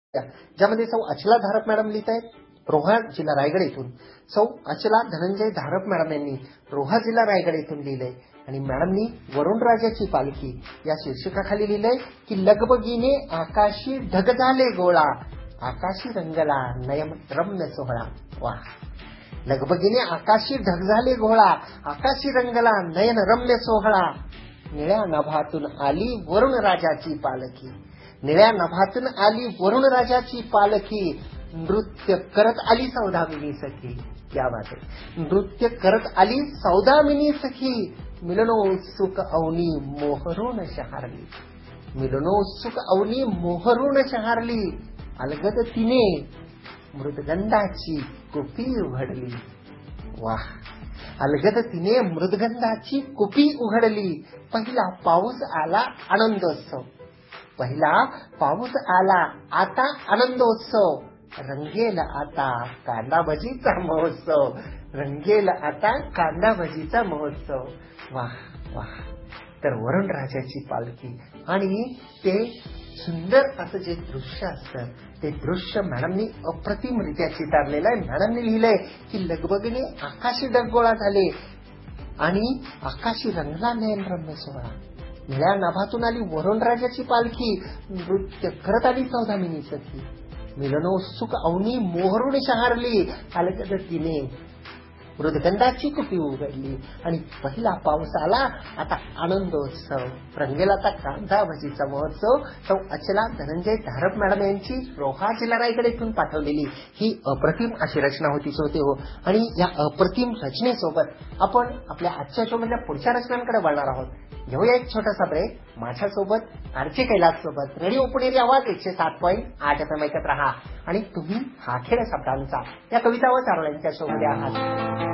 ज्यामध्ये सौ अचला धारप मॅडम लिहित आहेत रोहा जिल्हा रायगड येथून. सौ अचला धनंजय धारप मॅडम यांनी रोहा जिल्हा रायगड येथून लिहिलंय आणि मॅडमनी वरुण राजाची पालखी या शीर्षकाखाली लिहिलंय की लगबगीने आकाशी ढग झाले गोळा, आकाशी रंगला नयन रम्य सोहळा. वा, लगबगीने आकाशी ढग झाले गोळा, आकाशी रंगला नयन रम्य सोहळा. निळ्या नभातून आली वरुण राजाची पालखी, निळ्या नभातून आली वरुण राजाची पालखी. नृत्य करत आली सौदामिनी सखी. क्या बात आहे. नृत्य करत आली सौदामिनी सखी. मिलनोत्सुक अवनी मोहरून शहारली, मिलनोत्सुक अवनी मोहरून शहारली. अलगद तिने मृदगंधाची कुपी उघडली. वाह, अलगद तिने मृदगंधाची कुपी उघडली. पहिला पाऊस आला आनंदोत्सव, पहिला पाऊस आला आता आनंदोत्सव. रंगेल आता कांदा भजीचा महोत्सव, रंगेल आता कांदा भजीचा महोत्सव. वाह वाह. तर वरुण राजाची पालखी आणि ते सुंदर असं जे दृश्य असतं ते दृश्य मॅडमनी अप्रतिमरित्या चितारलेलं आहे. मॅडमनी लिहिलंय की लगबगीने आकाशी ढगगोळा झाले आणि आकाशी रंगला नयन रम्य सोहळा. निळ्या नभातून आली वरुण राजाची पालखी, नृत्य करत आली सौदामिनी सखी. मिलनोत्सुक अवनी मोहरून शहारली, अलगद तिने मृदगंधाची कुपी उघडली. आणि पहिला पाऊस आला आता आनंदोत्सव, रंगेल आता कांदा भजीचा महोत्सव. सौ अचला धनंजय धारप मॅडम यांची रोहा जिल्हा रायगड येथून पाठवलेली ही अप्रतिम अशी रचना होती श्रोते हो. आणि या अप्रतिम रचनेसोबत आपण आपल्या आजच्या शोमधल्या पुढच्या रचनांकडे वळणार आहोत. घेऊया एक छोटासा ब्रेक. माझ्यासोबत आरचे कैलास सोबत रेडिओ पुणेरी आवाज 107.8 FM ऐकत रहा. आणि तुम्ही हा खेळ शब्दांचा या कविता व चारोळ्यांच्या शोमध्ये आहात.